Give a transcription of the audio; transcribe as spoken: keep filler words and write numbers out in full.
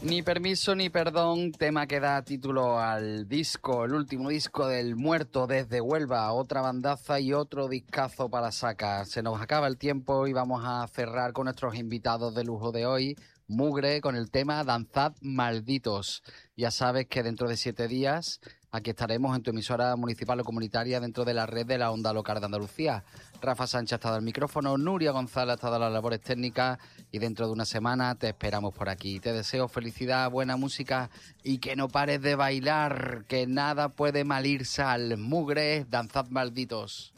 Ni permiso ni perdón, tema que da título al disco, el último disco del Muerto desde Huelva, otra bandaza y otro discazo para sacar. Se nos acaba el tiempo y vamos a cerrar con nuestros invitados de lujo de hoy, Mugre, con el tema Danzad Malditos. Ya sabes que dentro de siete días aquí estaremos en tu emisora municipal o comunitaria dentro de la red de la Onda Local de Andalucía. Rafa Sánchez ha estado al micrófono, Nuria González ha estado a las labores técnicas y dentro de una semana te esperamos por aquí. Te deseo felicidad, buena música y que no pares de bailar, que nada puede mal irse al Mugre, Danzad Malditos.